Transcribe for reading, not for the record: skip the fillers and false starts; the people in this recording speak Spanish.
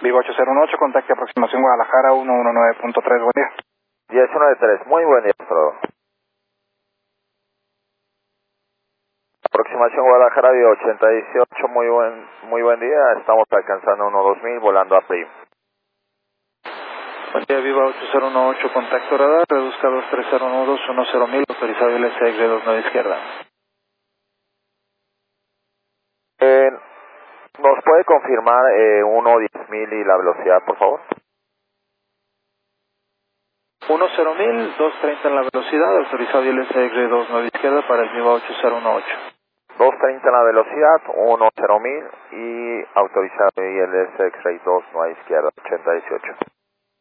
Viva 808, contacte aproximación Guadalajara 119.3, buen día. 1093, muy buen día, hasta luego. Aproximación Guadalajara, Viva 8018, muy buen día, estamos alcanzando 12000, volando a PRI. Buen día, Viva 8018, contacto radar, reduzca 23012, 10.000, autorizado LSX de 29 izquierda. ¿Nos puede confirmar 1.10.000 y la velocidad, por favor? 10.000, 230 en la velocidad, autorizado LSX de 29 izquierda para el Viva 8018. 230 en la velocidad, 1.000 y autorizado ILS X-Ray 2 no a izquierda, 8018.